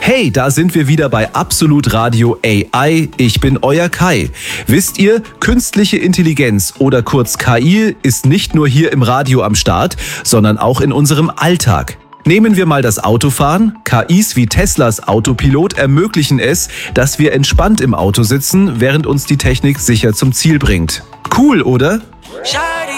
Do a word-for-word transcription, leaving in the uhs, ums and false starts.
Hey, da sind wir wieder bei Absolut Radio A I. Ich bin euer Kai. Wisst ihr, künstliche Intelligenz oder kurz K I ist nicht nur hier im Radio am Start, sondern auch in unserem Alltag. Nehmen wir mal das Autofahren. K Is wie Teslas Autopilot ermöglichen es, dass wir entspannt im Auto sitzen, während uns die Technik sicher zum Ziel bringt. Cool, oder?